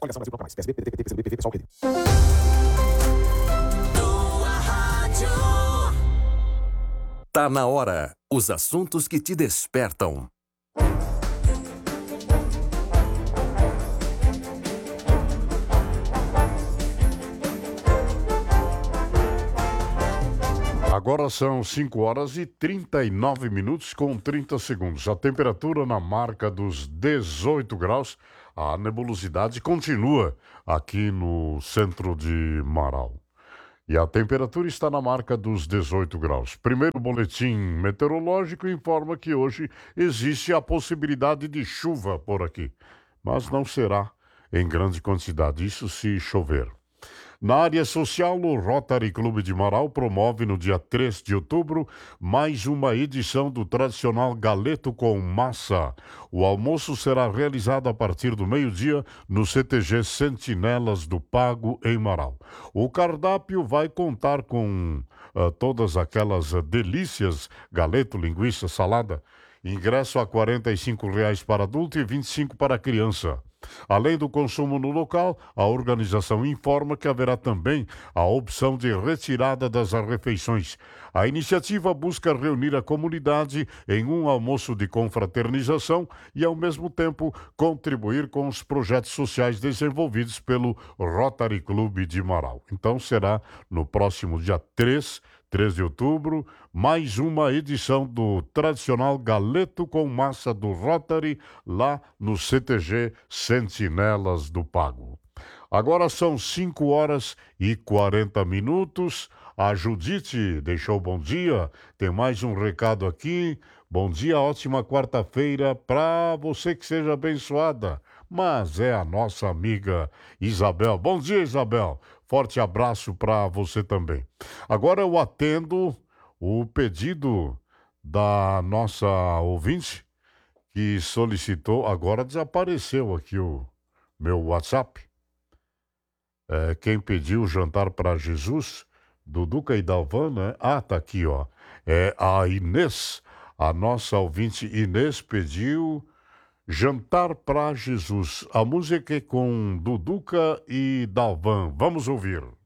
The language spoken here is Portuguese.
Coligação Brasil Proclamais. PSB, PDT, PT, PCdoB, PV, PSOL, RD. Tá na hora. Os assuntos que te despertam. Agora são 5 horas e 39 minutos com 30 segundos. A temperatura na marca dos 18 graus. A nebulosidade continua aqui no centro de Marau. E a temperatura está na marca dos 18 graus. Primeiro boletim meteorológico informa que hoje existe a possibilidade de chuva por aqui. Mas não será em grande quantidade, isso se chover. Na área social, o Rotary Clube de Marau promove no dia 3 de outubro mais uma edição do tradicional galeto com massa. O almoço será realizado a partir do meio-dia no CTG Sentinelas do Pago, em Marau. O cardápio vai contar com todas aquelas delícias, galeto, linguiça, salada. Ingresso a R$ 45 para adulto e R$ 25 para criança. Além do consumo no local, a organização informa que haverá também a opção de retirada das refeições. A iniciativa busca reunir a comunidade em um almoço de confraternização e, ao mesmo tempo, contribuir com os projetos sociais desenvolvidos pelo Rotary Clube de Marau. Então, será no próximo dia 3 de outubro, mais uma edição do tradicional galeto com massa do Rotary, lá no CTG Sentinelas do Pago. Agora são 5 horas e 40 minutos. A Judite deixou bom dia. Tem mais um recado aqui. Bom dia, ótima quarta-feira para você, que seja abençoada. Mas é a nossa amiga Isabel. Bom dia, Isabel. Forte abraço para você também. Agora eu atendo o pedido da nossa ouvinte que solicitou, agora desapareceu aqui o meu WhatsApp. Quem pediu jantar para Jesus, Duduca e Dalvan, né? Ah, tá aqui, ó. É a Inês, a nossa ouvinte Inês pediu jantar para Jesus. A música é com Duduca e Dalvan. Vamos ouvir.